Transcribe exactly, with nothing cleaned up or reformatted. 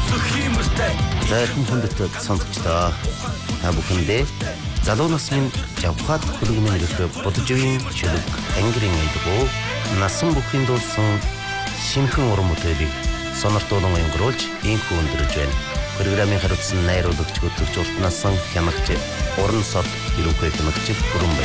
Зайхан хүндэт сонсогчдоо та бүхэндээ залуу насны жавхат хөлгөмөн нэртэй бодожгийн чөлөг ангирын элдгөө насан бүхэн дуулсан шинхэн уран бүтээлийг сонирхолтой өнгөрүүлж инхүү өндөрж байна. Программын хариуцсан найруулагч хөтлөгч Уртнасан хянагч уран сод ерөнхий хянагч Бүрэн